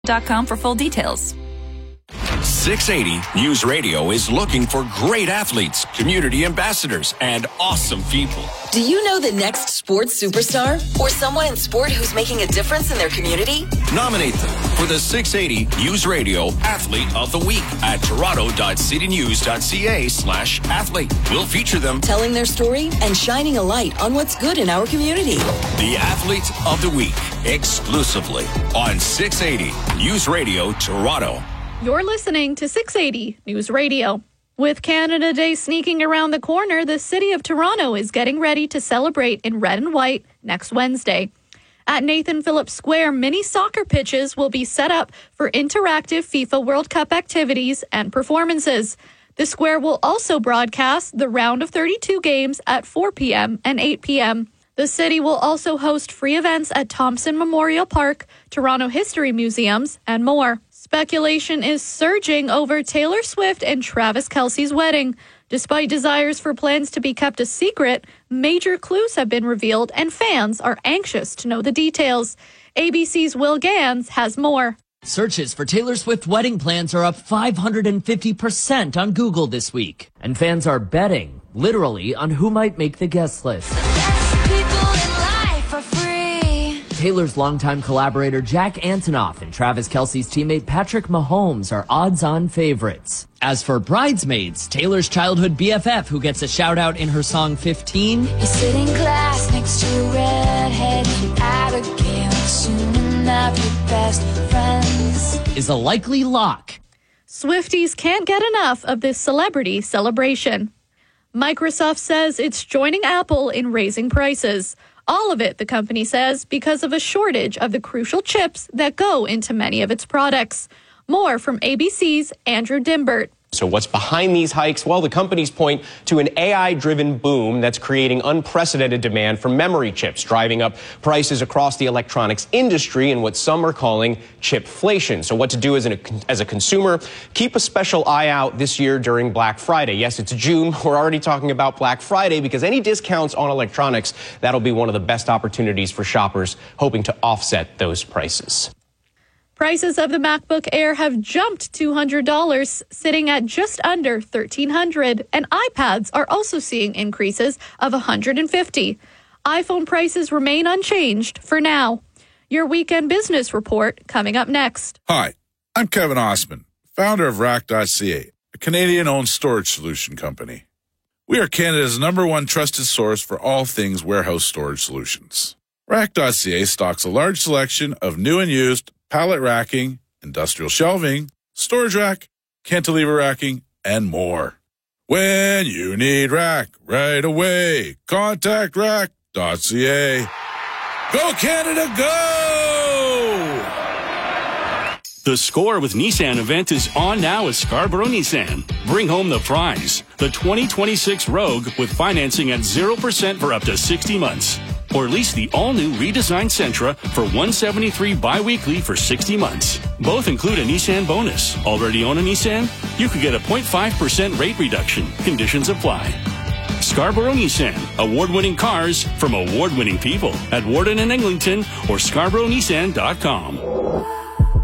.com for full details. 680 News Radio is looking for great athletes, community ambassadors, and awesome people. Do you know the next sports superstar? Or someone in sport who's making a difference in their community? Nominate them for the 680 News Radio Athlete of the Week at toronto.citynews.ca/athlete. We'll feature them telling their story and shining a light on what's good in our community. The Athlete of the Week, exclusively on 680 News Radio Toronto. You're listening to 680 News Radio. With Canada Day sneaking around the corner, the City of Toronto is getting ready to celebrate in red and white next Wednesday. At Nathan Phillips Square, mini soccer pitches will be set up for interactive FIFA World Cup activities and performances. The square will also broadcast the round of 32 games at 4 p.m. and 8 p.m. The city will also host free events at Thompson Memorial Park, Toronto History Museums, and more. Speculation is surging over Taylor Swift and Travis Kelce's wedding. Despite desires for plans to be kept a secret, major clues have been revealed and fans are anxious to know the details. ABC's Will Gans has more. Searches for Taylor Swift wedding plans are up 550% on Google this week. And fans are betting, literally, on who might make the guest list. Taylor's longtime collaborator Jack Antonoff and Travis Kelce's teammate Patrick Mahomes are odds-on favorites. As for bridesmaids, Taylor's childhood BFF, who gets a shout-out in her song 15, you sit in class next to a redhead and Abigail, soon enough your best friends, is a likely lock. Swifties can't get enough of this celebrity celebration. Microsoft says it's joining Apple in raising prices. All of it, the company says, because of a shortage of the crucial chips that go into many of its products. More from ABC's Andrew Dimbert. So what's behind these hikes? Well, the companies point to an AI-driven boom that's creating unprecedented demand for memory chips, driving up prices across the electronics industry and what some are calling chipflation. So what to do as a consumer? Keep a special eye out this year during Black Friday. Yes, it's June. We're already talking about Black Friday because any discounts on electronics, that'll be one of the best opportunities for shoppers hoping to offset those prices. Prices of the MacBook Air have jumped $200, sitting at just under $1,300, and iPads are also seeing increases of $150. iPhone prices remain unchanged for now. Your weekend business report coming up next. Hi, I'm Kevin Osman, founder of Rack.ca, a Canadian-owned storage solution company. We are Canada's #1 trusted source for all things warehouse storage solutions. Rack.ca stocks a large selection of new and used pallet racking, industrial shelving, storage rack, cantilever racking, and more. When you need rack right away, contact rack.ca. Go Canada, go! The Score with Nissan event is on now at Scarborough Nissan. Bring home the prize, the 2026 Rogue with financing at 0% for up to 60 months. Or lease the all-new redesigned Sentra for $173 bi-weekly for 60 months. Both include a Nissan bonus. Already own a Nissan? You could get a 0.5% rate reduction. Conditions apply. Scarborough Nissan. Award-winning cars from award-winning people at Warden and Eglinton or ScarboroughNissan.com.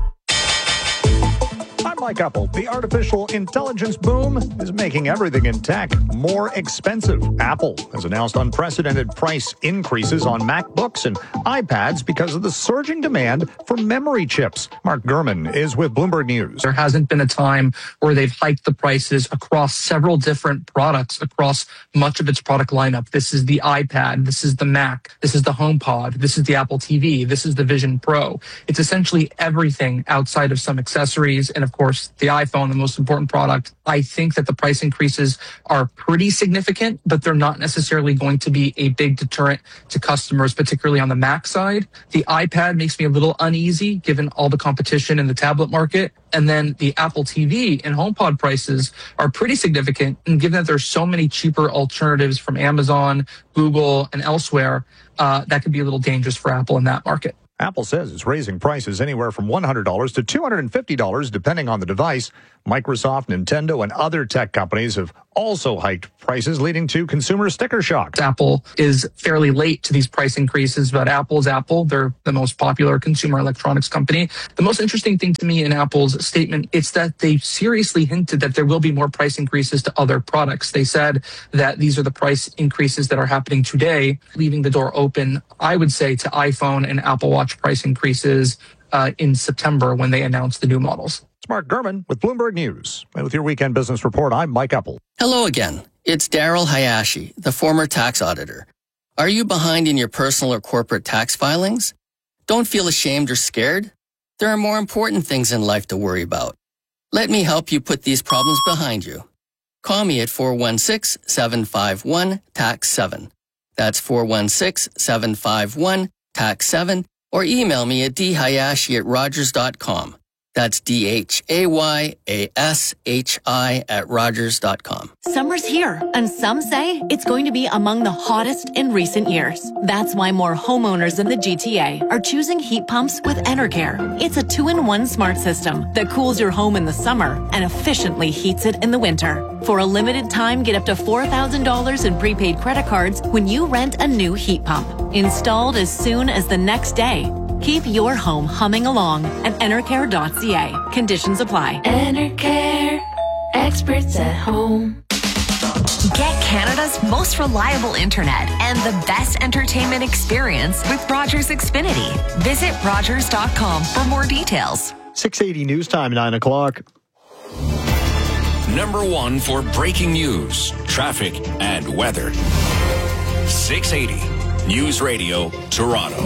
Like Apple, the artificial intelligence boom is making everything in tech more expensive. Apple has announced unprecedented price increases on MacBooks and iPads because of the surging demand for memory chips. Mark Gurman is with Bloomberg News. There hasn't been a time where they've hiked the prices across several different products across much of its product lineup. This is the iPad. This is the Mac. This is the HomePod. This is the Apple TV. This is the Vision Pro. It's essentially everything outside of some accessories and, of course, the iPhone, the most important product. I think that the price increases are pretty significant, but they're not necessarily going to be a big deterrent to customers, particularly on the Mac side. The iPad makes me a little uneasy given all the competition in the tablet market. And then the Apple TV and HomePod prices are pretty significant. And given that there's so many cheaper alternatives from Amazon, Google, and elsewhere, that could be a little dangerous for Apple in that market. Apple says it's raising prices anywhere from $100 to $250 depending on the device. Microsoft, Nintendo, and other tech companies have also hiked prices, leading to consumer sticker shock. Apple is fairly late to these price increases, but Apple's Apple. They're the most popular consumer electronics company. The most interesting thing to me in Apple's statement, it's that they seriously hinted that there will be more price increases to other products. They said that these are the price increases that are happening today, leaving the door open, I would say, to iPhone and Apple Watch price increases in September when they announce the new models. It's Mark Gurman with Bloomberg News. And with your Weekend Business Report, I'm Mike Epple. Hello again. It's Daryl Hayashi, the former tax auditor. Are you behind in your personal or corporate tax filings? Don't feel ashamed or scared. There are more important things in life to worry about. Let me help you put these problems behind you. Call me at 416-751-TAX7. That's 416-751-TAX7, or email me at dhayashi@rogers.com. That's DHAYASHI@rogers.com. Summer's here, and some say it's going to be among the hottest in recent years. That's why more homeowners in the GTA are choosing heat pumps with Enercare. It's a 2-in-1 smart system that cools your home in the summer and efficiently heats it in the winter. For a limited time, get up to $4,000 in prepaid credit cards when you rent a new heat pump. Installed as soon as the next day. Keep your home humming along at Enercare.ca. Conditions apply. Enercare, experts at home. Get Canada's most reliable internet and the best entertainment experience with Rogers Xfinity. Visit Rogers.com for more details. 680 News Time, 9 o'clock. Number one for breaking news, traffic, and weather. 680 News Radio, Toronto.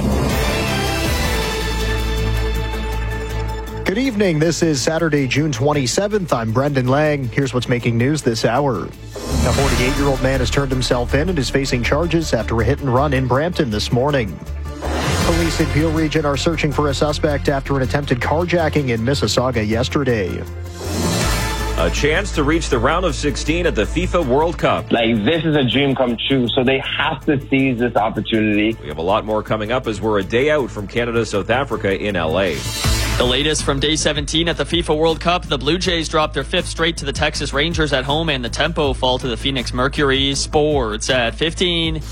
Good evening. This is Saturday, June 27th. I'm Brendan Lang. Here's what's making news this hour. A 48-year-old man has turned himself in and is facing charges after a hit and run in Brampton this morning. Police in Peel Region are searching for a suspect after an attempted carjacking in Mississauga yesterday. A chance to reach the round of 16 at the FIFA World Cup. This is a dream come true, so they have to seize this opportunity. We have a lot more coming up as we're a day out from Canada-South Africa in LA. The latest from day 17 at the FIFA World Cup, the Blue Jays dropped their 5th straight to the Texas Rangers at home, and the tempo fall to the Phoenix Mercury. Sports at 15.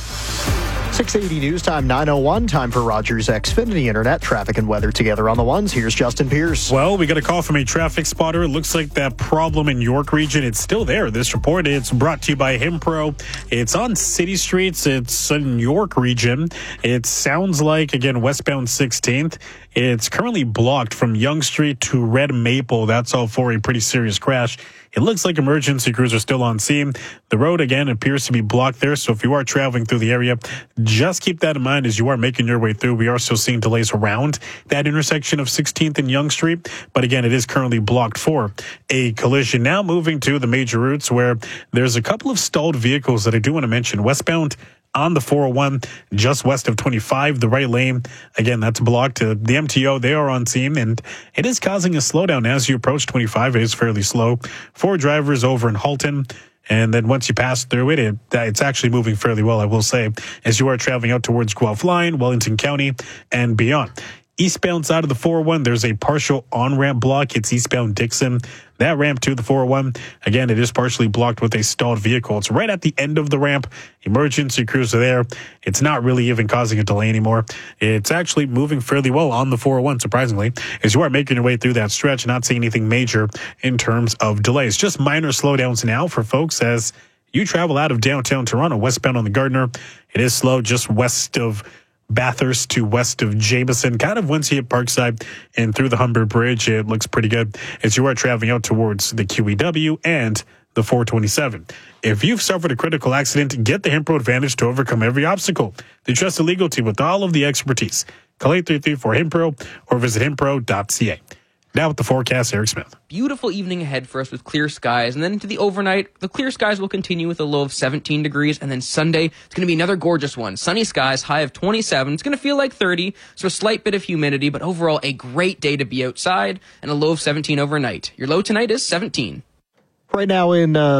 680 News Time, 9:01. Time for Rogers Xfinity Internet. Traffic and weather together on the ones. Here's Justin Pierce. Well, we got a call from a traffic spotter. It looks like that problem in York region, it's still there. This report, it's brought to you by Himpro. It's on city streets. It's in York region. It sounds like, again, westbound 16th. It's currently blocked from Yonge Street to Red Maple. That's all for a pretty serious crash. It looks like emergency crews are still on scene. The road, again, appears to be blocked there. So if you are traveling through the area, just keep that in mind as you are making your way through. We are still seeing delays around that intersection of 16th and Yonge Street. But again, it is currently blocked for a collision. Now moving to the major routes where there's a couple of stalled vehicles that I do want to mention. Westbound on the 401, just west of 25, the right lane. Again, that's blocked. The MTO, they are on scene, and it is causing a slowdown as you approach 25. It is fairly slow. 4 drivers over in Halton. And then once you pass through it, it's actually moving fairly well, I will say, as you are traveling out towards Guelph Line, Wellington County, and beyond. Eastbound side of the 401, there's a partial on-ramp block. It's eastbound Dixon. That ramp to the 401, again, it is partially blocked with a stalled vehicle. It's right at the end of the ramp. Emergency crews are there. It's not really even causing a delay anymore. It's actually moving fairly well on the 401, surprisingly, as you are making your way through that stretch, not seeing anything major in terms of delays. Just minor slowdowns now for folks as you travel out of downtown Toronto, westbound on the Gardiner. It is slow just west of Bathurst to west of Jameson, kind of once you hit Parkside and through the Humber Bridge. It looks pretty good as you are traveling out towards the QEW and the 427. If you've suffered a critical accident, get the Himpro Advantage to overcome every obstacle. The trusted legal team with all of the expertise. Call 833-4HIMPRO or visit himpro.ca. Now with the forecast, Eric Smith. Beautiful evening ahead for us with clear skies. And then into the overnight, the clear skies will continue with a low of 17 degrees. And then Sunday, it's going to be another gorgeous one. Sunny skies, high of 27. It's going to feel like 30, so a slight bit of humidity. But overall, a great day to be outside and a low of 17 overnight. Your low tonight is 17. Right now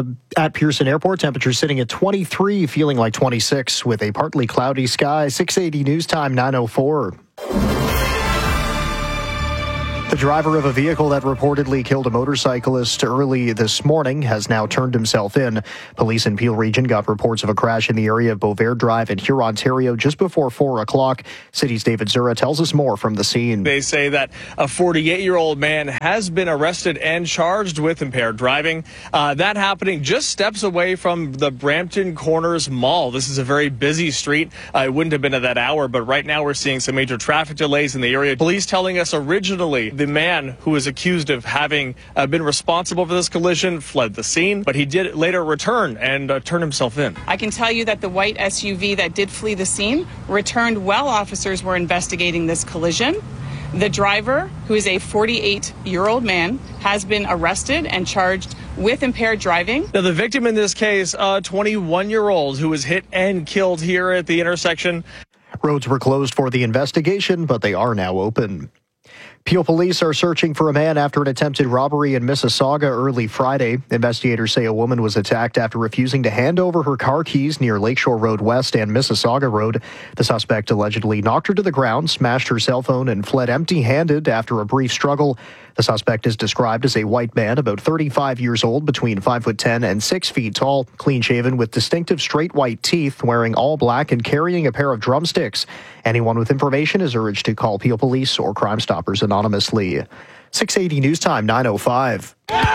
at Pearson Airport, temperature sitting at 23, feeling like 26 with a partly cloudy sky. 680 News Time, 9:04. The driver of a vehicle that reportedly killed a motorcyclist early this morning has now turned himself in. Police in Peel Region got reports of a crash in the area of Beauvais Drive in Huron, Ontario just before 4 o'clock. City's David Zura tells us more from the scene. They say that a 48-year-old man has been arrested and charged with impaired driving. That happening just steps away from the Brampton Corners Mall. This is a very busy street. It wouldn't have been at that hour, but right now we're seeing some major traffic delays in the area. Police telling us originally the man who is accused of having been responsible for this collision fled the scene, but he did later return and turn himself in. I can tell you that the white SUV that did flee the scene returned while officers were investigating this collision. The driver, who is a 48-year-old man, has been arrested and charged with impaired driving. Now, the victim in this case, a 21-year-old who was hit and killed here at the intersection. Roads were closed for the investigation, but they are now open. Peel police are searching for a man after an attempted robbery in Mississauga early Friday. Investigators say a woman was attacked after refusing to hand over her car keys near Lakeshore Road West and Mississauga Road. The suspect allegedly knocked her to the ground, smashed her cell phone, and fled empty-handed after a brief struggle. The suspect is described as a white man, about 35 years old, between 5'10" and 6 feet tall, clean-shaven with distinctive straight white teeth, wearing all black and carrying a pair of drumsticks. Anyone with information is urged to call Peel Police or Crime Stoppers anonymously. 680 News Time, 9:05.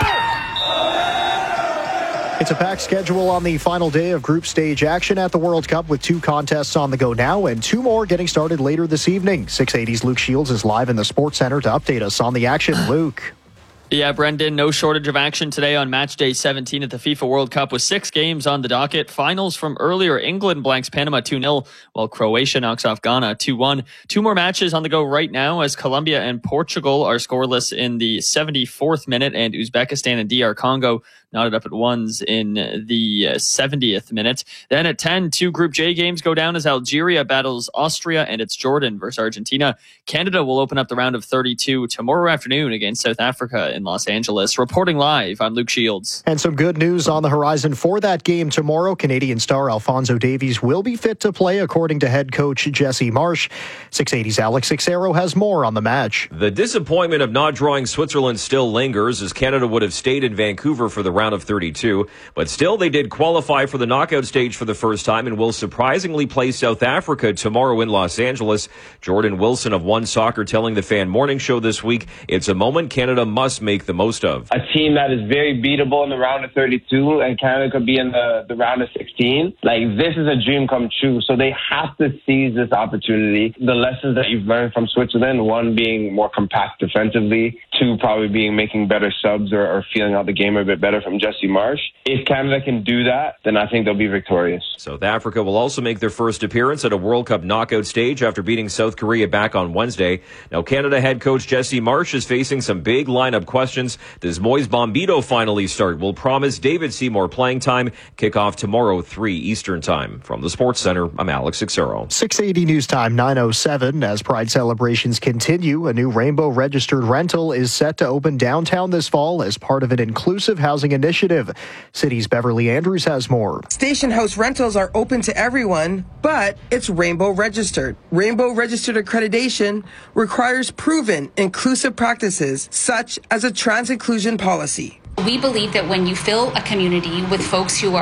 It's a packed schedule on the final day of group stage action at the World Cup, with 2 contests on the go now and 2 more getting started later this evening. 680's Luke Shields is live in the Sports Center to update us on the action. Luke. Yeah, Brendan, no shortage of action today on match day 17 at the FIFA World Cup with 6 games on the docket. Finals from earlier: England blanks Panama 2-0, while Croatia knocks off Ghana 2-1. 2 more matches on the go right now as Colombia and Portugal are scoreless in the 74th minute, and Uzbekistan and DR Congo knotted up at ones in the 70th minute. Then at 10, 2 Group J games go down as Algeria battles Austria, and it's Jordan versus Argentina. Canada will open up the round of 32 tomorrow afternoon against South Africa in Los Angeles. Reporting live, I'm Luke Shields. And some good news on the horizon for that game tomorrow. Canadian star Alphonso Davies will be fit to play, according to head coach Jesse Marsh. 680's Alex Sixero has more on the match. The disappointment of not drawing Switzerland still lingers, as Canada would have stayed in Vancouver for the round of 32, but still they did qualify for the knockout stage for the first time and will surprisingly play South Africa tomorrow in Los Angeles. Jordan Wilson of One Soccer telling the Fan Morning Show this week, it's a moment Canada must make the most of. A team that is very beatable in the round of 32, and Canada could be in the round of 16. Like, this is a dream come true, so they have to seize this opportunity. The lessons that you've learned from Switzerland, 1 being more compact defensively, 2 probably being making better subs or feeling out the game a bit better from Jesse Marsh. If Canada can do that, then I think they'll be victorious. South Africa will also make their first appearance at a World Cup knockout stage after beating South Korea back on Wednesday. Now, Canada head coach Jesse Marsh is facing some big lineup questions. Does Moise Bombito finally start? Will promise David Seymour playing time. Kickoff tomorrow, 3 Eastern Time. From the Sports Center, I'm Alex Sixero. 680 News Time, 9:07. As Pride celebrations continue, a new Rainbow registered rental is set to open downtown this fall as part of an inclusive housing initiative. City's Beverly Andrews has more. Station house rentals are open to everyone, but it's Rainbow registered. Rainbow registered accreditation requires proven inclusive practices, such as a trans inclusion policy. We believe that when you fill a community with folks who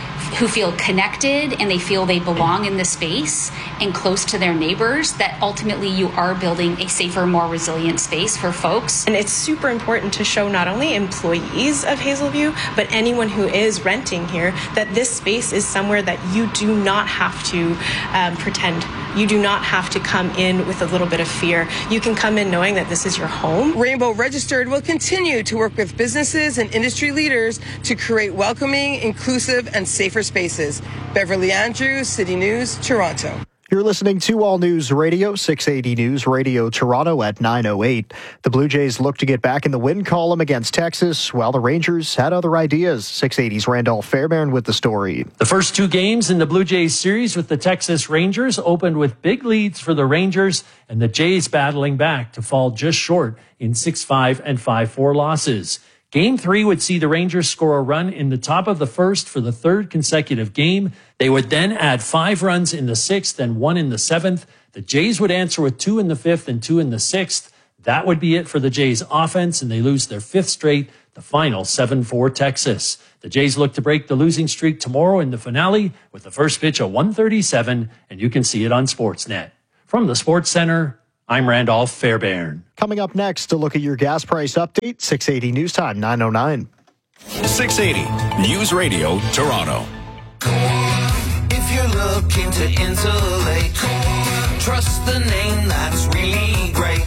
feel connected and they feel they belong in the space and close to their neighbors, that ultimately you are building a safer, more resilient space for folks. And it's super important to show not only employees of Hazelview, but anyone who is renting here, that this space is somewhere that you do not have to pretend. You do not have to come in with a little bit of fear. You can come in knowing that this is your home. Rainbow Registered will continue to work with businesses and industry leaders to create welcoming, inclusive, and safer spaces. Beverly Andrews, City News, Toronto. You're listening to All News Radio, 680 News Radio Toronto at 9:08. The Blue Jays look to get back in the win column against Texas, while the Rangers had other ideas. 680's Randolph Fairbairn with the story. The first 2 games in the Blue Jays series with the Texas Rangers opened with big leads for the Rangers, and the Jays battling back to fall just short in 6-5 and 5-4 losses. Game 3 would see the Rangers score a run in the top of the first for the 3rd consecutive game. They would then add 5 runs in the 6th and 1 in the 7th. The Jays would answer with 2 in the 5th and 2 in the 6th. That would be it for the Jays offense, and they lose their 5th straight, the final 7-4 Texas. The Jays look to break the losing streak tomorrow in the finale with the first pitch at 1:37, and you can see it on Sportsnet. From the Sports Center, I'm Randolph Fairbairn. Coming up next, to look at your gas price update, 680 News Time, 9:09. 680 News Radio, Toronto. If you're looking to insulate, trust the name that's really great.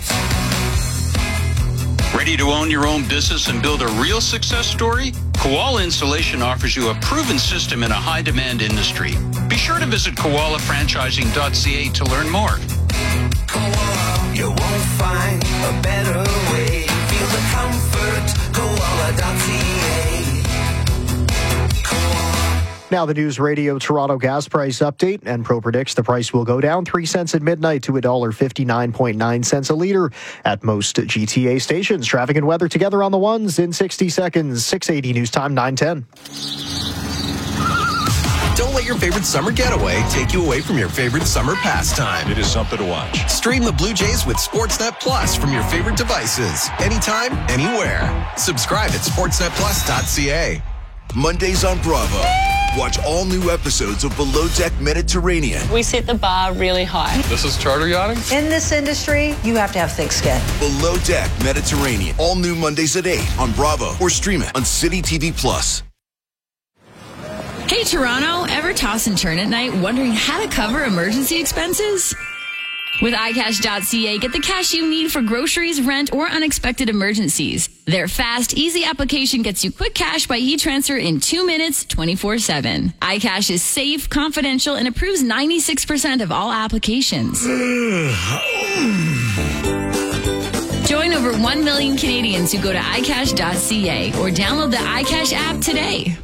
Ready to own your own business and build a real success story? Koala Insulation offers you a proven system in a high-demand industry. Be sure to visit koalafranchising.ca to learn more. Koala, you won't find a better way. Feel the comfort, koala.ca. Now the News Radio Toronto gas price update. Enpro predicts the price will go down 3 cents at midnight to $1.59.9 a litre at most GTA stations. Traffic and weather together on the ones in 60 seconds. 680 News Time, 9:10. Don't let your favorite summer getaway take you away from your favorite summer pastime. It is something to watch. Stream the Blue Jays with Sportsnet Plus from your favorite devices. Anytime, anywhere. Subscribe at sportsnetplus.ca. Mondays on Bravo. Watch all new episodes of Below Deck Mediterranean. We set the bar really high. This is charter yachting? In this industry, you have to have thick skin. Below Deck Mediterranean. All new Mondays at 8 on Bravo or stream it on City TV Plus. Hey Toronto, ever toss and turn at night wondering how to cover emergency expenses? With iCash.ca, get the cash you need for groceries, rent, or unexpected emergencies. Their fast, easy application gets you quick cash by e-transfer in 2 minutes, 24/7. iCash is safe, confidential, and approves 96% of all applications. Join over 1 million Canadians who go to iCash.ca or download the iCash app today.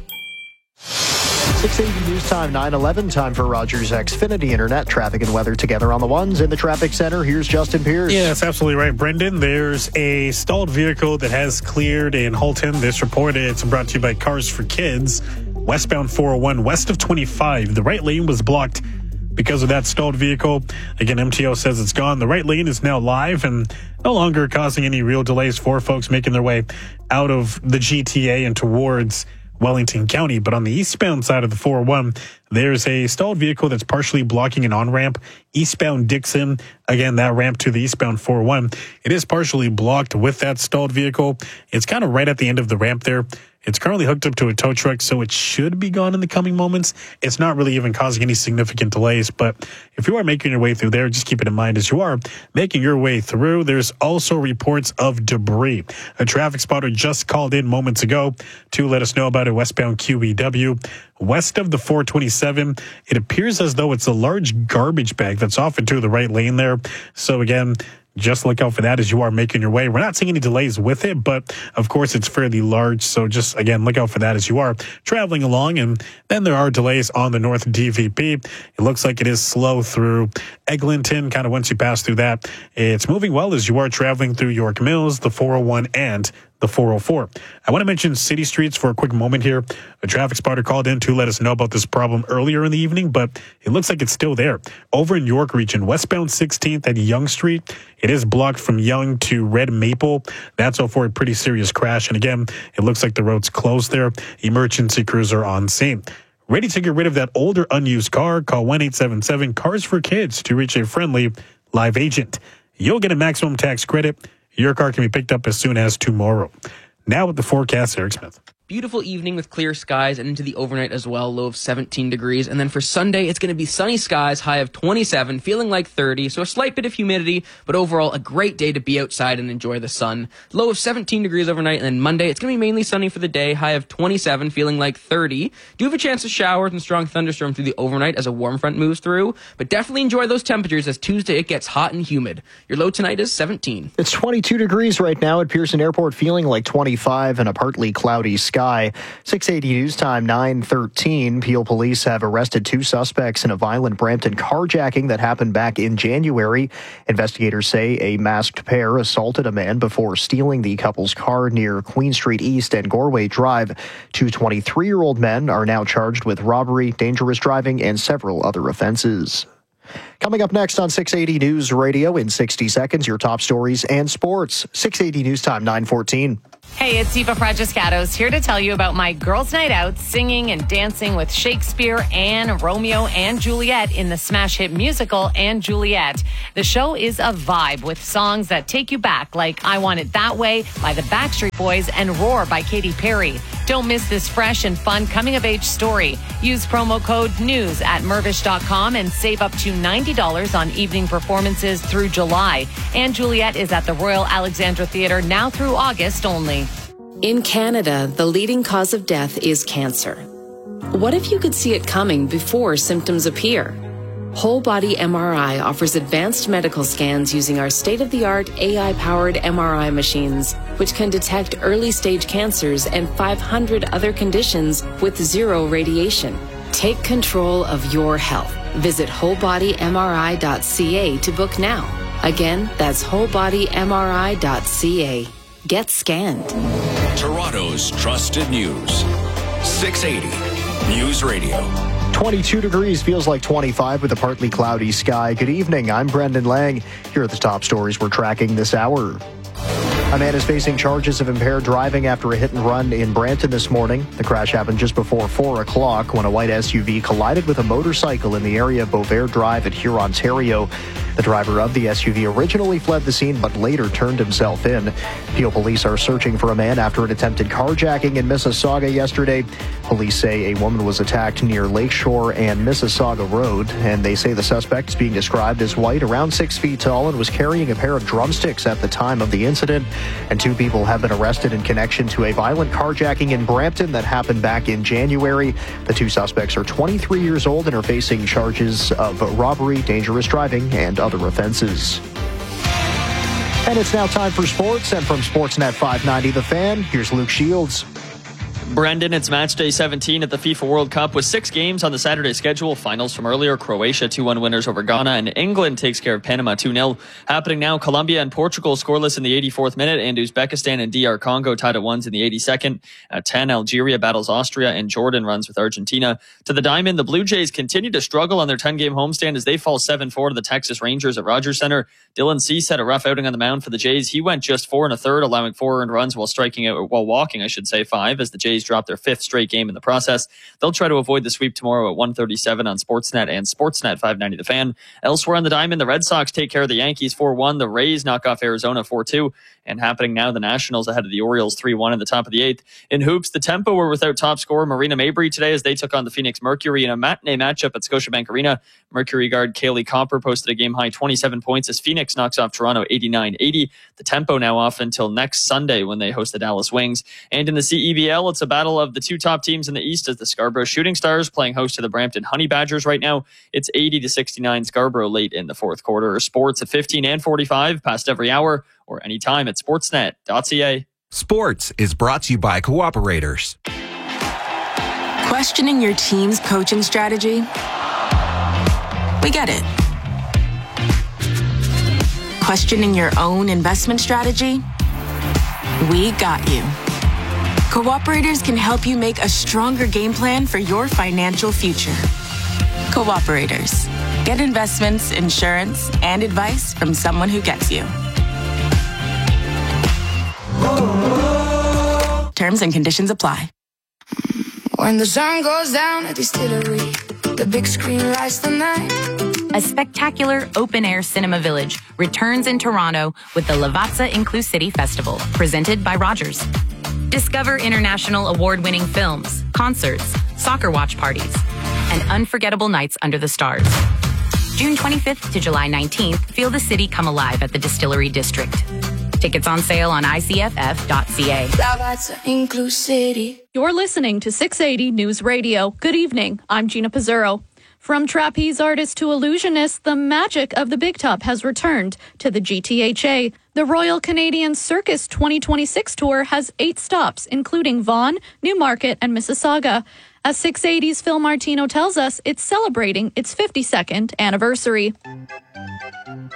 680 News Time, 9:11. Time for Rogers Xfinity Internet. Traffic and weather together on the ones in the traffic center. Here's Justin Pierce. Yeah, that's absolutely right, Brendan. There's a stalled vehicle that has cleared in Halton. This report, it's brought to you by Cars for Kids. Westbound 401, west of 25. The right lane was blocked because of that stalled vehicle. Again, MTO says it's gone. The right lane is now live and no longer causing any real delays for folks making their way out of the GTA and towards Wellington County. But on the eastbound side of the 401, there's a stalled vehicle that's partially blocking an on-ramp eastbound Dixon. Again, that ramp to the eastbound 401, it is partially blocked with that stalled vehicle. It's kind of right at the end of the ramp there. It's currently hooked up to a tow truck, so it should be gone in the coming moments. It's not really even causing any significant delays, but if you are making your way through there, just keep it in mind as you are making your way through. There's also reports of debris. A traffic spotter just called in moments ago to let us know about it westbound QEW. West of the 427, it appears as though it's a large garbage bag that's off into the right lane there. So again, just look out for that as you are making your way. We're not seeing any delays with it, but of course it's fairly large. So just, again, look out for that as you are traveling along. And then there are delays on the North DVP. It looks like it is slow through Eglinton. Kind of once you pass through that, it's moving well as you are traveling through York Mills, the 401, and the 404. I want to mention city streets for a quick moment here. A traffic spotter called in to let us know about this problem earlier in the evening, but it looks like it's still there. Over in York region, westbound 16th at Yonge Street, it is blocked from Yonge to Red Maple. That's all for a pretty serious crash. And again, it looks like the road's closed there. Emergency crews are on scene. Ready to get rid of that older unused car? Call 1-877 Cars for Kids to reach a friendly live agent. You'll get a maximum tax credit. Your car can be picked up as soon as tomorrow. Now with the forecast, Eric Smith. Beautiful evening with clear skies and into the overnight as well, low of 17 degrees. And then for Sunday, it's going to be sunny skies, high of 27, feeling like 30. So a slight bit of humidity, but overall a great day to be outside and enjoy the sun. Low of 17 degrees overnight. And then Monday, it's going to be mainly sunny for the day, high of 27, feeling like 30. Do have a chance of showers and strong thunderstorms through the overnight as a warm front moves through. But definitely enjoy those temperatures as Tuesday it gets hot and humid. Your low tonight is 17. It's 22 degrees right now at Pearson Airport, feeling like 25 and a partly cloudy sky. 680 News Time, 9:13. Peel police have arrested 2 suspects in a violent Brampton carjacking that happened back in January. Investigators say a masked pair assaulted a man before stealing the couple's car near Queen Street East and Gorway Drive. 2 23-year-old men are now charged with robbery, dangerous driving, and several other offenses. Coming up next on 680 News Radio in 60 seconds, your top stories and sports. 680 News Time, 9:14. Hey, it's Eva Fragiscatos here to tell you about my girls' night out, singing and dancing with Shakespeare and Romeo and Juliet in the smash hit musical And Juliet. The show is a vibe with songs that take you back, like I Want It That Way by the Backstreet Boys and Roar by Katy Perry. Don't miss this fresh and fun coming-of-age story. Use promo code NEWS at Mirvish.com and save up to $90 on evening performances through July. And Juliet is at the Royal Alexandra Theatre now through August only. In Canada, the leading cause of death is cancer. What if you could see it coming before symptoms appear? Whole Body MRI offers advanced medical scans using our state-of-the-art AI-powered MRI machines, which can detect early-stage cancers and 500 other conditions with zero radiation. Take control of your health. Visit wholebodymri.ca to book now. Again, that's wholebodymri.ca. Get scanned. Toronto's trusted news. 680 News Radio. 22 degrees, feels like 25 with a partly cloudy sky. Good evening, I'm Brendan Lang. Here are the top stories we're tracking this hour. A man is facing charges of impaired driving after a hit and run in Brampton this morning. The crash happened just before 4 o'clock when a white SUV collided with a motorcycle in the area of Beauvais Drive at Huron, Ontario. The driver of the SUV originally fled the scene but later turned himself in. Peel police are searching for a man after an attempted carjacking in Mississauga yesterday. Police say a woman was attacked near Lakeshore and Mississauga Road, and they say the suspect is being described as white, around 6 feet tall, and was carrying a pair of drumsticks at the time of the incident. And 2 people have been arrested in connection to a violent carjacking in Brampton that happened back in January. The 2 suspects are 23 years old and are facing charges of robbery, dangerous driving, and other offenses. And it's now time for sports, and from Sportsnet 590 The Fan, here's Luke Shields. Brendan, it's match day 17 at the FIFA World Cup with 6 games on the Saturday schedule. Finals from earlier, Croatia 2-1 winners over Ghana, and England takes care of Panama 2-0. Happening now, Colombia and Portugal scoreless in the 84th minute, and Uzbekistan and DR Congo tied at 1s in the 82nd. At 10, Algeria battles Austria, and Jordan runs with Argentina. To the diamond, the Blue Jays continue to struggle on their 10-game homestand as they fall 7-4 to the Texas Rangers at Rogers Center. Dylan Cease had a rough outing on the mound for the Jays. He went just 4 1/3, allowing 4 earned runs while walking 5, as the Jays dropped their 5th straight game in the process. They'll try to avoid the sweep tomorrow at 1:37 on Sportsnet and Sportsnet 590 The Fan. Elsewhere on the diamond, the Red Sox take care of the Yankees 4-1. The Rays knock off Arizona 4-2. And happening now, the Nationals ahead of the Orioles 3-1 in the top of the 8th. In hoops, the Tempo were without top scorer Marina Mabry today as they took on the Phoenix Mercury in a matinee matchup at Scotiabank Arena. Mercury guard Kaylee Copper posted a game-high 27 points as Phoenix knocks off Toronto 89-80. The Tempo now off until next Sunday when they host the Dallas Wings. And in the CEBL, it's a battle of the 2 top teams in the East as the Scarborough Shooting Stars playing host to the Brampton Honey Badgers right now. It's 80-69 Scarborough late in the 4th quarter. Sports at 15 and 45 past every hour or anytime at sportsnet.ca. Sports is brought to you by Cooperators. Questioning your team's coaching strategy? We get it. Questioning your own investment strategy? We got you. Cooperators can help you make a stronger game plan for your financial future. Cooperators. Get investments, insurance, and advice from someone who gets you. Terms and conditions apply. When the sun goes down at the distillery, the big screen lights the night. A spectacular open-air cinema village returns in Toronto with the Lavazza Inclusivity Festival, presented by Rogers. Discover international award-winning films, concerts, soccer watch parties, and unforgettable nights under the stars. June 25th to July 19th, feel the city come alive at the Distillery District. Tickets on sale on icff.ca. Lavazza Inclusivity. You're listening to 680 News Radio. Good evening. I'm Gina Pizzurro. From trapeze artist to illusionist, the magic of the Big Top has returned to the GTHA. The Royal Canadian Circus 2026 tour has 8 stops, including Vaughan, Newmarket, and Mississauga. As 680's Phil Martino tells us, it's celebrating its 52nd anniversary.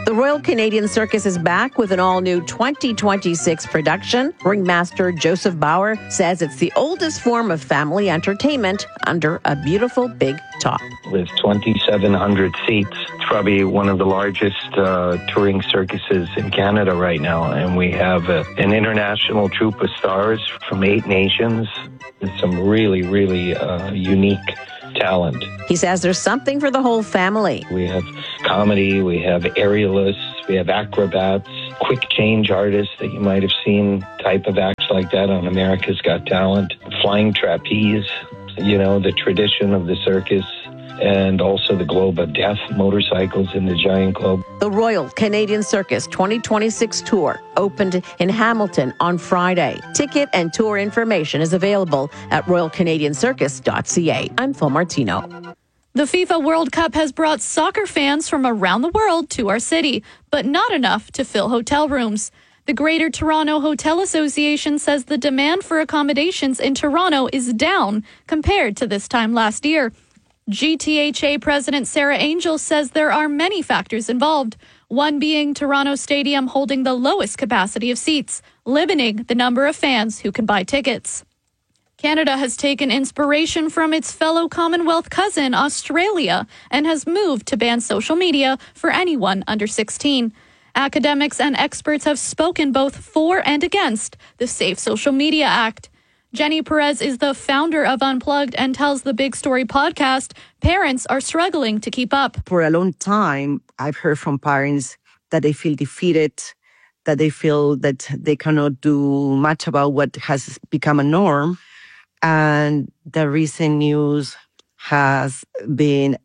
The Royal Canadian Circus is back with an all-new 2026 production. Ringmaster Joseph Bauer says it's the oldest form of family entertainment under a beautiful big top. With 2,700 seats, it's probably one of the largest touring circuses in Canada right now. And we have an international troupe of stars from 8 nations with some really, really unique talent. He says there's something for the whole family. We have comedy, we have aerialists, we have acrobats, quick change artists that you might have seen, type of acts like that on America's Got Talent, flying trapeze, the tradition of the circus, and also the Globe of Death, motorcycles in the Giant Globe. The Royal Canadian Circus 2026 tour opened in Hamilton on Friday. Ticket and tour information is available at royalcanadiancircus.ca. I'm Phil Martino. The FIFA World Cup has brought soccer fans from around the world to our city, but not enough to fill hotel rooms. The Greater Toronto Hotel Association says the demand for accommodations in Toronto is down compared to this time last year. GTHA President Sarah Angel says there are many factors involved, one being Toronto Stadium holding the lowest capacity of seats, limiting the number of fans who can buy tickets. Canada has taken inspiration from its fellow Commonwealth cousin, Australia, and has moved to ban social media for anyone under 16. Academics and experts have spoken both for and against the Safe Social Media Act. Jenny Perez is the founder of Unplugged and tells the Big Story podcast parents are struggling to keep up. For a long time, I've heard from parents that they feel defeated, that they feel that they cannot do much about what has become a norm. And the recent news has been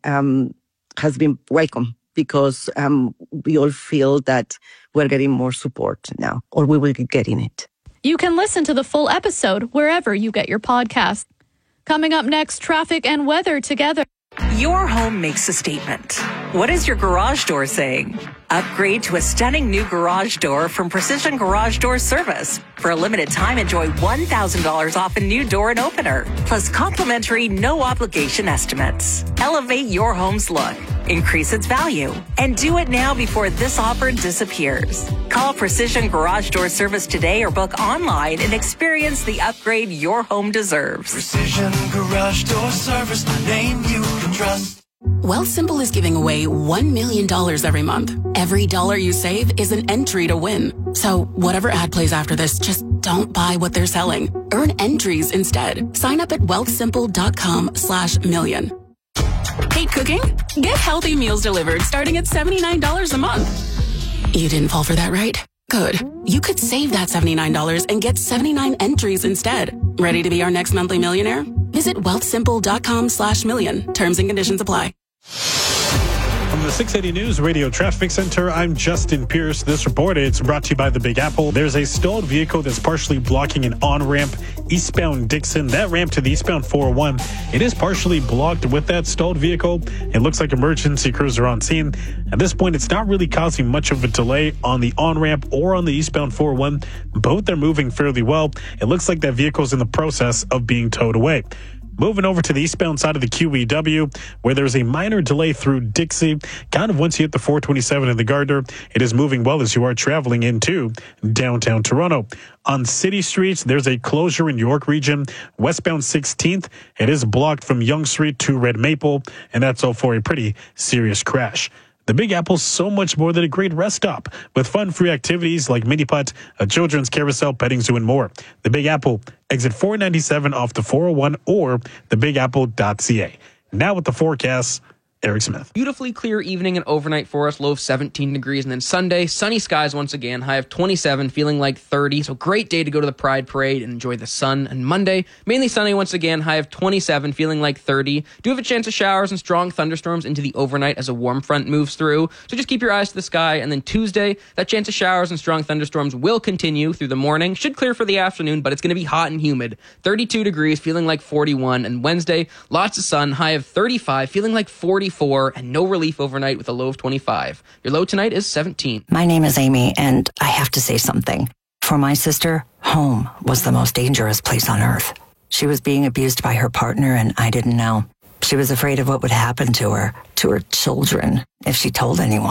welcome because we all feel that we're getting more support now, or we will be getting it. You can listen to the full episode wherever you get your podcast. Coming up next, traffic and weather together. Your home makes a statement. What is your garage door saying? Upgrade to a stunning new garage door from Precision Garage Door Service. For a limited time, enjoy $1,000 off a new door and opener, plus complimentary no-obligation estimates. Elevate your home's look, increase its value, and do it now before this offer disappears. Call Precision Garage Door Service today or book online and experience the upgrade your home deserves. Precision Garage Door Service, the name you can trust. Wealthsimple is giving away $1 million every month. Every dollar you save is an entry to win. So whatever ad plays after this, just don't buy what they're selling. Earn entries instead. Sign up at wealthsimple.com/million. Hate cooking? Get healthy meals delivered starting at $79 a month. You didn't fall for that, right? Good. You could save that $79 and get 79 entries instead. Ready to be our next monthly millionaire? Visit wealthsimple.com/million. Terms and conditions apply. From the 680 News Radio Traffic Center, I'm Justin Pierce. This report is brought to you by the Big Apple. There's a stalled vehicle that's partially blocking an on-ramp eastbound Dixon. That ramp to the eastbound 401, it is partially blocked with that stalled vehicle. It looks like emergency crews are on scene. At this point, it's not really causing much of a delay on the on-ramp or on the eastbound 401. Both are moving fairly well. It looks like that vehicle's in the process of being towed away. Moving over to the eastbound side of the QEW, where there's a minor delay through Dixie. Kind of once you hit the 427 and the Gardner, it is moving well as you are traveling into downtown Toronto. On city streets, there's a closure in York Region. Westbound 16th, it is blocked from Yonge Street to Red Maple, and that's all for a pretty serious crash. The Big Apple's so much more than a great rest stop, with fun-free activities like mini-putt, a children's carousel, petting zoo, and more. The Big Apple, exit 497 off the 401 or thebigapple.ca. Now with the forecast, Eric Smith. Beautifully clear evening and overnight for us, low of 17 degrees. And then Sunday, sunny skies once again, high of 27, feeling like 30. So great day to go to the Pride Parade and enjoy the sun. And Monday, mainly sunny once again, high of 27, feeling like 30. Do have a chance of showers and strong thunderstorms into the overnight as a warm front moves through. So just keep your eyes to the sky. And then Tuesday, that chance of showers and strong thunderstorms will continue through the morning. Should clear for the afternoon, but it's going to be hot and humid. 32 degrees, feeling like 41. And Wednesday, lots of sun, high of 35, feeling like 44, and no relief overnight with a low of 25. Your low tonight is 17. My name is Amy, and I have to say something. For my sister, home was the most dangerous place on earth. She was being abused by her partner, and I didn't know. She was afraid of what would happen to her children, if she told anyone.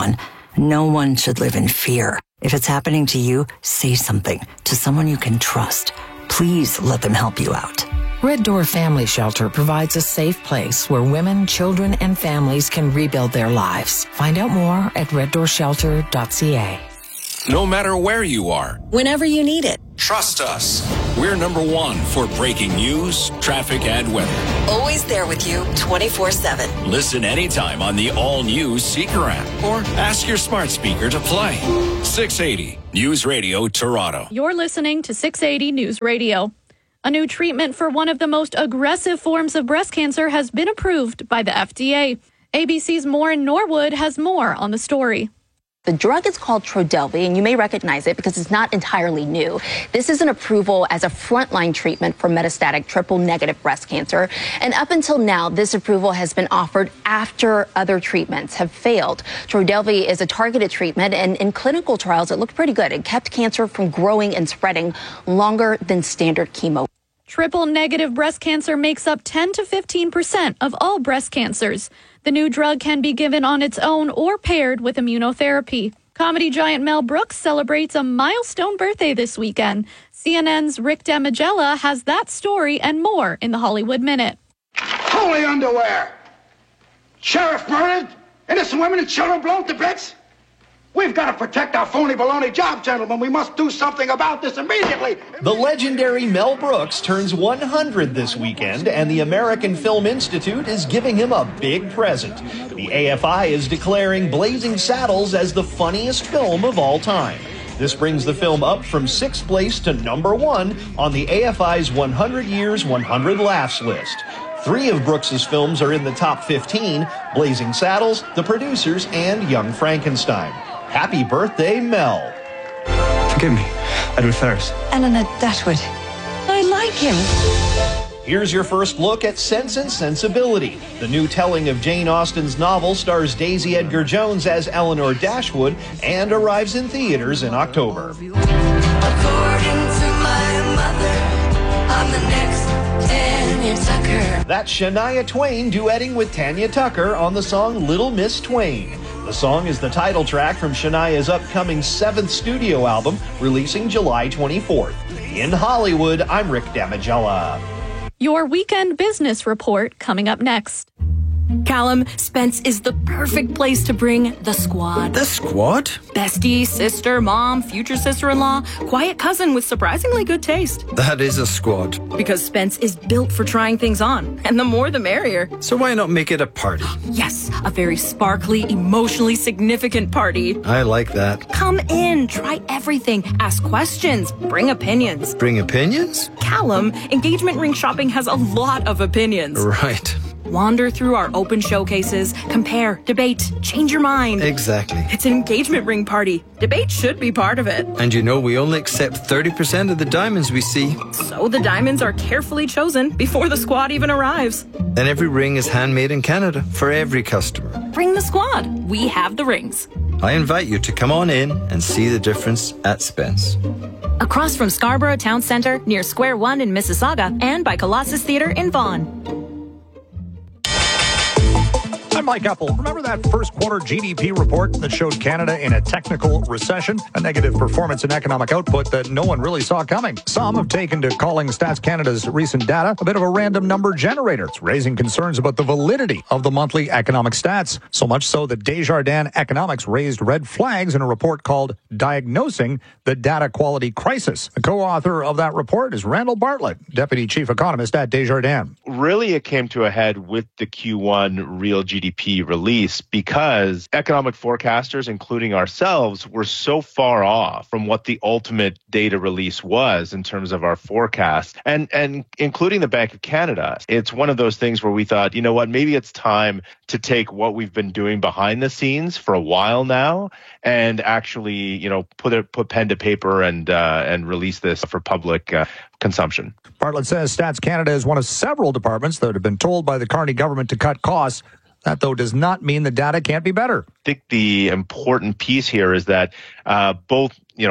No one should live in fear. If it's happening to you, say something to someone you can trust. Please let them help you out. Red Door Family Shelter provides a safe place where women, children, and families can rebuild their lives. Find out more at reddoorshelter.ca. No matter where you are, whenever you need it. Trust us. We're number one for breaking news, traffic, and weather. Always there with you 24/7. Listen anytime on the all-new Seeker app or ask your smart speaker to play. 680 News Radio Toronto. You're listening to 680 News Radio. A new treatment for one of the most aggressive forms of breast cancer has been approved by the FDA. ABC's Maureen Norwood has more on the story. The drug is called Trodelvy, and you may recognize it because it's not entirely new. This is an approval as a frontline treatment for metastatic triple-negative breast cancer. And up until now, this approval has been offered after other treatments have failed. Trodelvy is a targeted treatment, and in clinical trials, it looked pretty good. It kept cancer from growing and spreading longer than standard chemo. Triple-negative breast cancer makes up 10 to 15% of all breast cancers. The new drug can be given on its own or paired with immunotherapy. Comedy giant Mel Brooks celebrates a milestone birthday this weekend. CNN's Rick Damigella has that story and more in the Hollywood Minute. Holy underwear! Sheriff murdered, innocent women and children blown to bits. We've got to protect our phony baloney job, gentlemen. We must do something about this immediately. The legendary Mel Brooks turns 100 this weekend, and the American Film Institute is giving him a big present. The AFI is declaring Blazing Saddles as the funniest film of all time. This brings the film up from 6th place to number 1 on the AFI's 100 Years, 100 Laughs list. 3 of Brooks's films are in the top 15, Blazing Saddles, The Producers, and Young Frankenstein. Happy birthday, Mel. Forgive me, Edward Ferrars. Eleanor Dashwood. I like him. Here's your first look at Sense and Sensibility. The new telling of Jane Austen's novel stars Daisy Edgar Jones as Eleanor Dashwood and arrives in theaters in October. According to my mother, I'm the next Tanya Tucker. That's Shania Twain duetting with Tanya Tucker on the song Little Miss Twain. The song is the title track from Shania's upcoming 7th studio album, releasing July 24th. In Hollywood, I'm Rick Damigella. Your weekend business report coming up next. Callum, Spence is the perfect place to bring the squad. The squad? Bestie, sister, mom, future sister-in-law, quiet cousin with surprisingly good taste. That is a squad. Because Spence is built for trying things on, and the more the merrier. So why not make it a party? Yes, a very sparkly, emotionally significant party. I like that. Come in, try everything, ask questions, bring opinions. Bring opinions? Callum, engagement ring shopping has a lot of opinions. Right. Wander through our open showcases, compare, debate, change your mind. Exactly. It's an engagement ring party. Debate should be part of it. And you know we only accept 30% of the diamonds we see. So the diamonds are carefully chosen before the squad even arrives. And every ring is handmade in Canada for every customer. Bring the squad. We have the rings. I invite you to come on in and see the difference at Spence. Across from Scarborough Town Centre, near Square One in Mississauga, and by Colossus Theatre in Vaughan. I'm Mike Epple. Remember that first quarter GDP report that showed Canada in a technical recession? A negative performance in economic output that no one really saw coming. Some have taken to calling Stats Canada's recent data a bit of a random number generator. It's raising concerns about the validity of the monthly economic stats. So much so that Desjardins Economics raised red flags in a report called Diagnosing the Data Quality Crisis. The co-author of that report is Randall Bartlett, Deputy Chief Economist at Desjardins. Really, it came to a head with the Q1 real GDP release because economic forecasters, including ourselves, were so far off from what the ultimate data release was in terms of our forecast, and including the Bank of Canada. It's one of those things where we thought, you know what, maybe it's time to take what we've been doing behind the scenes for a while now and actually, you know, put pen to paper and release this for public consumption. Bartlett says Stats Canada is one of several departments that have been told by the Carney government to cut costs. That, though, does not mean the data can't be better. I think the important piece here is that both, you know,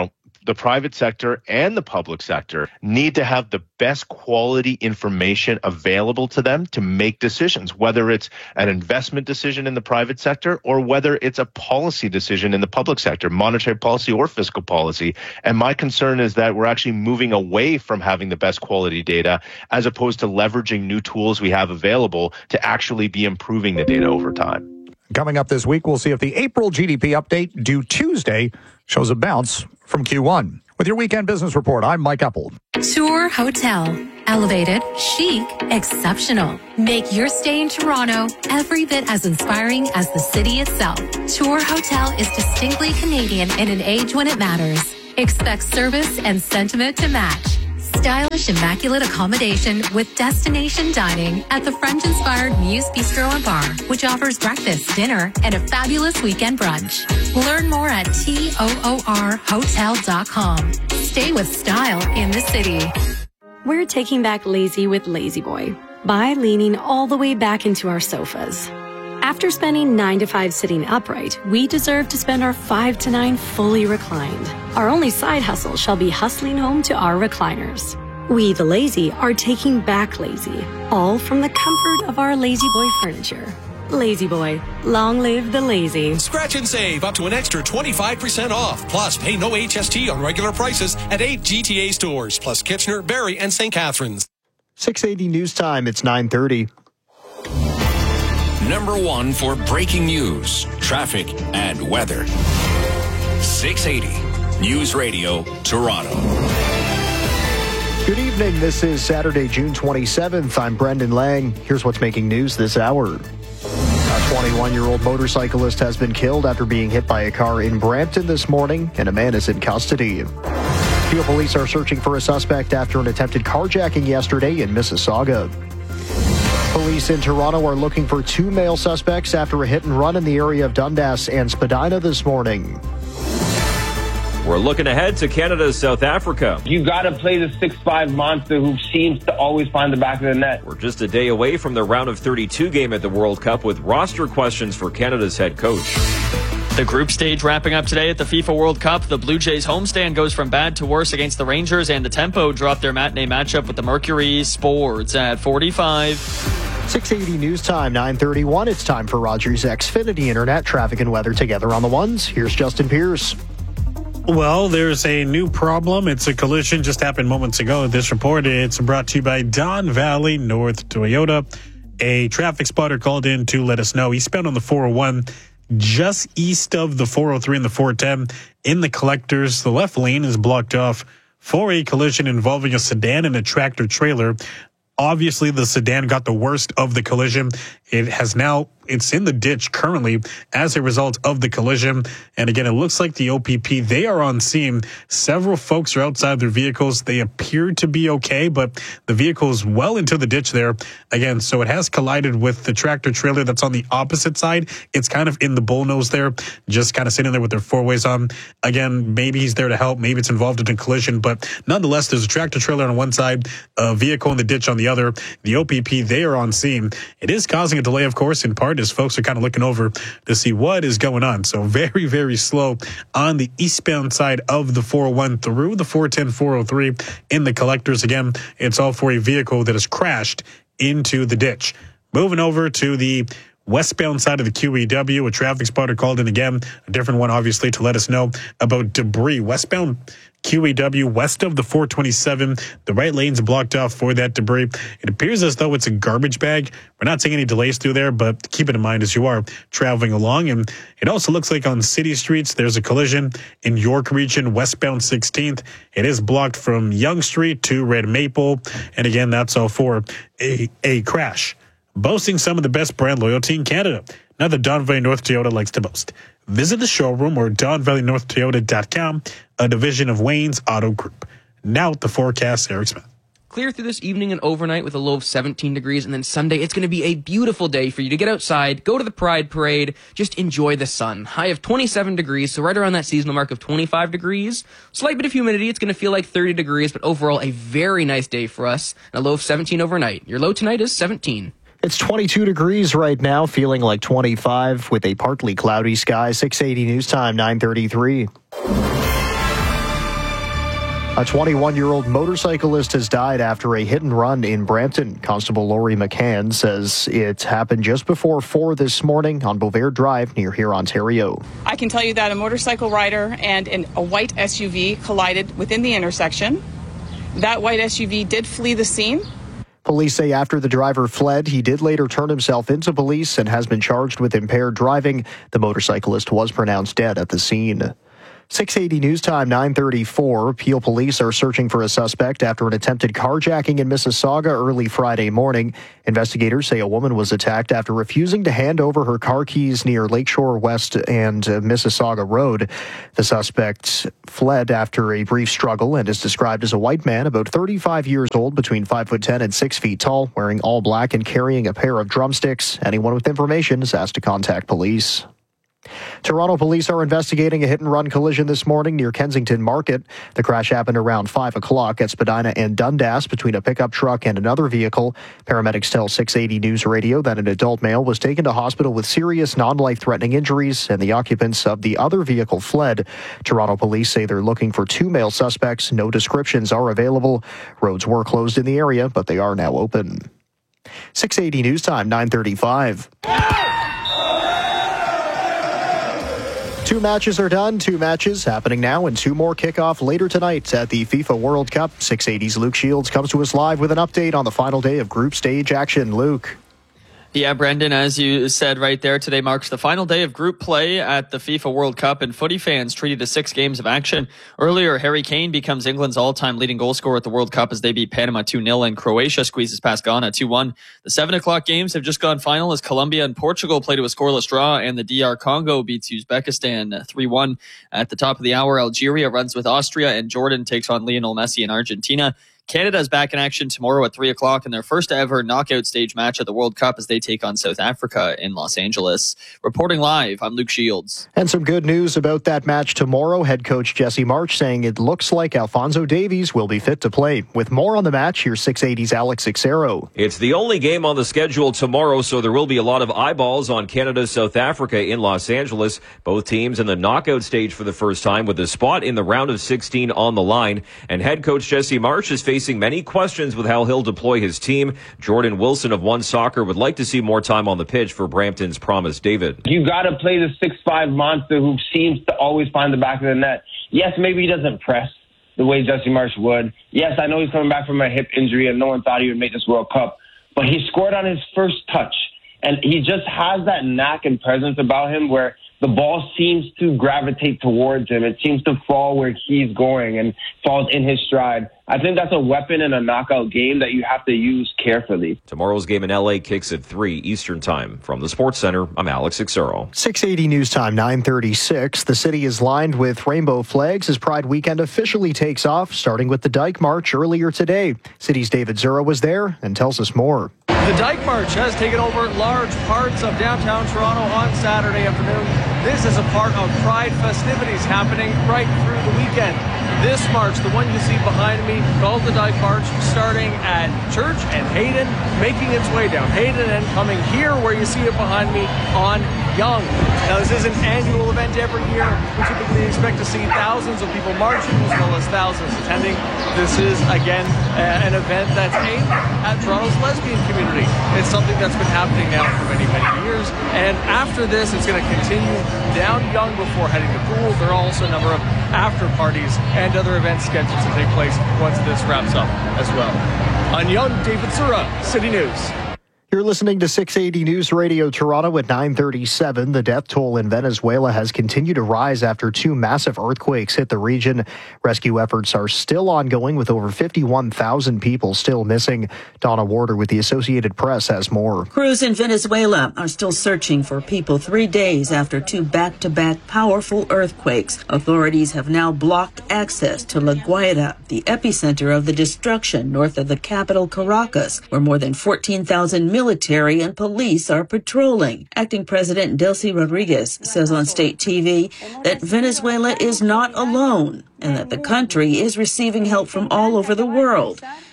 the private sector and the public sector need to have the best quality information available to them to make decisions, whether it's an investment decision in the private sector or whether it's a policy decision in the public sector, monetary policy or fiscal policy. And my concern is that we're actually moving away from having the best quality data as opposed to leveraging new tools we have available to actually be improving the data over time. Coming up this week, we'll see if the April GDP update due Tuesday shows a bounce from Q1. With your weekend business report, I'm Mike Epple. Tour Hotel. Elevated, chic, exceptional. Make your stay in Toronto every bit as inspiring as the city itself. Tour Hotel is distinctly Canadian in an age when it matters. Expect service and sentiment to match. Stylish, immaculate accommodation with destination dining at the French-inspired Muse Bistro and Bar, which offers breakfast, dinner, and a fabulous weekend brunch. Learn more at toorhotel.com. Stay with style in the city. We're taking back lazy with Lazy Boy by leaning all the way back into our sofas. After spending 9 to 5 sitting upright, we deserve to spend our 5 to 9 fully reclined. Our only side hustle shall be hustling home to our recliners. We, the lazy, are taking back lazy, all from the comfort of our Lazy Boy furniture. Lazy Boy, long live the lazy. Scratch and save up to an extra 25% off. Plus, pay no HST on regular prices at 8 GTA stores, plus Kitchener, Barrie, and St. Catharines. 680 News Time, it's 9:30. Number 1 for breaking news, traffic, and weather. 680 News Radio, Toronto. Good evening. This is Saturday, June 27th. I'm Brendan Lang. Here's what's making news this hour. A 21-year-old motorcyclist has been killed after being hit by a car in Brampton this morning, and a man is in custody. Peel police are searching for a suspect after an attempted carjacking yesterday in Mississauga. Police in Toronto are looking for 2 male suspects after a hit and run in the area of Dundas and Spadina this morning. We're looking ahead to Canada's South Africa. You got to play the 6'5" monster who seems to always find the back of the net. We're just a day away from the round of 32 game at the World Cup with roster questions for Canada's head coach. The group stage wrapping up today at the FIFA World Cup. The Blue Jays homestand goes from bad to worse against the Rangers, and the Tempo dropped their matinee matchup with the Mercury. Sports at 45. 680 News Time, 9:31. It's time for Rogers Xfinity Internet traffic and weather together on the ones. Here's Justin Pierce. Well, there's a new problem. It's a collision just happened moments ago. This report, it's brought to you by Don Valley North Toyota. A traffic spotter called in to let us know. Eastbound on the 401, just east of the 403 and the 410 in the collectors. The left lane is blocked off for a collision involving a sedan and a tractor trailer. Obviously, the sedan got the worst of the collision. It's in the ditch currently as a result of the collision. And again, it looks like the OPP, they are on scene. Several folks are outside their vehicles. They appear to be okay, but the vehicle is well into the ditch there. Again, so it has collided with the tractor trailer that's on the opposite side. It's kind of in the bullnose there, just kind of sitting there with their 4-ways on. Again, maybe he's there to help. Maybe it's involved in a collision, but nonetheless, there's a tractor trailer on one side, a vehicle in the ditch on the other. The OPP, they are on scene. It is causing a delay, of course, in part as folks are kind of looking over to see what is going on. So very, very slow on the eastbound side of the 401 through the 410, 403 in the collectors. Again, it's all for a vehicle that has crashed into the ditch. Moving over to the westbound side of the QEW, a traffic spotter called in again, a different one, obviously, to let us know about debris. Westbound QEW, west of the 427, the right lane's blocked off for that debris. It appears as though it's a garbage bag. We're not seeing any delays through there, but keep it in mind as you are traveling along. And it also looks like on city streets, there's a collision in York Region, westbound 16th. It is blocked from Yonge Street to Red Maple. And again, that's all for a crash. Boasting some of the best brand loyalty in Canada. Now that Don Valley North Toyota likes to boast. Visit the showroom or DonValleyNorthToyota.com, a division of Wayne's Auto Group. Now with the forecast, Eric Smith. Clear through this evening and overnight with a low of 17 degrees, and then Sunday, it's going to be a beautiful day for you to get outside, go to the Pride Parade, just enjoy the sun. High of 27 degrees, so right around that seasonal mark of 25 degrees. Slight bit of humidity, it's going to feel like 30 degrees, but overall a very nice day for us, and a low of 17 overnight. Your low tonight is 17. It's 22 degrees right now, feeling like 25 with a partly cloudy sky. 680 News Time, 9:33. A 21-year-old motorcyclist has died after a hit and run in Brampton. Constable Laurie McCann says it happened just before 4 this morning on Bovaird Drive near here, Ontario. I can tell you that a motorcycle rider and a white SUV collided within the intersection. That white SUV did flee the scene. Police say after the driver fled, he did later turn himself into police and has been charged with impaired driving. The motorcyclist was pronounced dead at the scene. 680 News Time, 9:34. Peel police are searching for a suspect after an attempted carjacking in Mississauga early Friday morning. Investigators say a woman was attacked after refusing to hand over her car keys near Lakeshore West and Mississauga Road. The suspect fled after a brief struggle and is described as a white man about 35 years old, between 5'10" and 6 feet tall, wearing all black and carrying a pair of drumsticks. Anyone with information is asked to contact police. Toronto police are investigating a hit-and-run collision this morning near Kensington Market. The crash happened around 5 o'clock at Spadina and Dundas between a pickup truck and another vehicle. Paramedics tell 680 News Radio that an adult male was taken to hospital with serious non-life-threatening injuries, and the occupants of the other vehicle fled. Toronto police say they're looking for 2 male suspects. No descriptions are available. Roads were closed in the area, but they are now open. 680 News Time, 9:35. 2 matches are done. 2 matches happening now, and 2 more kick off later tonight at the FIFA World Cup. 680's Luke Shields comes to us live with an update on the final day of group stage action. Luke. Yeah, Brendan, as you said right there, today marks the final day of group play at the FIFA World Cup, and footy fans treated as 6 games of action. Earlier, Harry Kane becomes England's all-time leading goal scorer at the World Cup as they beat Panama 2-0, and Croatia squeezes past Ghana 2-1. The 7 o'clock games have just gone final as Colombia and Portugal play to a scoreless draw, and the DR Congo beats Uzbekistan 3-1. At the top of the hour, Algeria runs with Austria, and Jordan takes on Lionel Messi in Argentina. Canada's back in action tomorrow at 3 o'clock in their first ever knockout stage match at the World Cup as they take on South Africa in Los Angeles. Reporting live, I'm Luke Shields. And some good news about that match tomorrow. Head coach Jesse March saying it looks like Alphonso Davies will be fit to play. With more on the match, here's 680's Alex Ixero. It's the only game on the schedule tomorrow, so there will be a lot of eyeballs on Canada-South Africa in Los Angeles. Both teams in the knockout stage for the first time with a spot in the round of 16 on the line. And head coach Jesse March is facing many questions with how he'll deploy his team. Jordan Wilson of One Soccer would like to see more time on the pitch for Brampton's Promise David. You got to play the 6'5" monster who seems to always find the back of the net. Yes, maybe he doesn't press the way Jesse March would. Yes, I know he's coming back from a hip injury and no one thought he would make this World Cup, but he scored on his first touch. And he just has that knack and presence about him where the ball seems to gravitate towards him. It seems to fall where he's going and falls in his stride. I think that's a weapon in a knockout game that you have to use carefully. Tomorrow's game in LA kicks at 3 Eastern Time. From the Sports Center, I'm Alex Ixero. 680 News Time, 9:36. The city is lined with rainbow flags as Pride Weekend officially takes off, starting with the Dyke March earlier today. City's David Zura was there and tells us more. The Dyke March has taken over large parts of downtown Toronto on Saturday afternoon. This is a part of Pride festivities happening right through the weekend. This march, the one you see behind me, called the Dyke March, starting at Church and Hayden, making its way down Hayden and coming here where you see it behind me on Yonge. Now, this is an annual event every year. We typically expect to see thousands of people marching as well as thousands attending. This is, again, an event that's aimed at Toronto's lesbian community. It's something that's been happening now for many, many years. And after this, it's going to continue down Yonge before heading to Poole. There are also a number of after parties and other events scheduled to take place once this wraps up as well. On Yonge, David Zura, City News. You're listening to 680 News Radio Toronto at 9:37. The death toll in Venezuela has continued to rise after 2 massive earthquakes hit the region. Rescue efforts are still ongoing with over 51,000 people still missing. Donna Warder with the Associated Press has more. Crews in Venezuela are still searching for people 3 days after 2 back-to-back powerful earthquakes. Authorities have now blocked access to La Guaira, the epicenter of the destruction north of the capital Caracas, where more than 14,000 military and police are patrolling. Acting President Delcy Rodriguez says on state TV that Venezuela is not alone and that the country is receiving help from all over the world.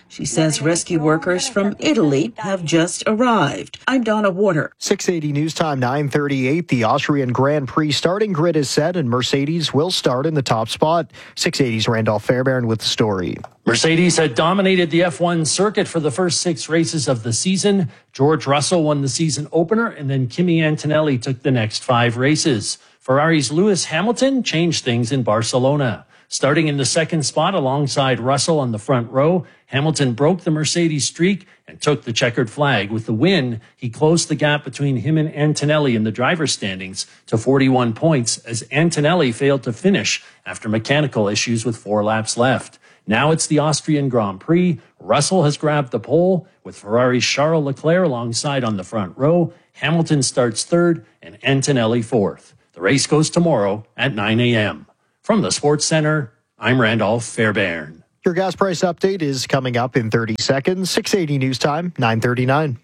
She says rescue workers from Italy have just arrived. I'm Donna Warner. 680 News Time, 9:38. The Austrian Grand Prix starting grid is set, and Mercedes will start in the top spot. 680's Randolph Fairbairn with the story. Mercedes had dominated the F1 circuit for the first 6 races of the season. George Russell won the season opener, and then Kimi Antonelli took the next 5 races. Ferrari's Lewis Hamilton changed things in Barcelona. Starting in the second spot alongside Russell on the front row, Hamilton broke the Mercedes streak and took the checkered flag. With the win, he closed the gap between him and Antonelli in the driver's standings to 41 points as Antonelli failed to finish after mechanical issues with 4 laps left. Now it's the Austrian Grand Prix. Russell has grabbed the pole with Ferrari's Charles Leclerc alongside on the front row. Hamilton starts third and Antonelli fourth. The race goes tomorrow at 9 a.m. From the Sports Center, I'm Randolph Fairbairn. Your gas price update is coming up in 30 seconds. 680 News Time, 9:39.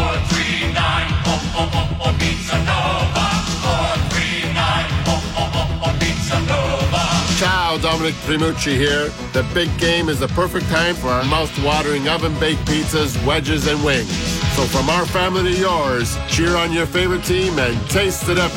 439 Pizza Nova. 439 Pizza Nova. Ciao, Dominic Primucci here. The big game is the perfect time for our mouth-watering oven-baked pizzas, wedges, and wings. So from our family to yours, cheer on your favorite team and taste it up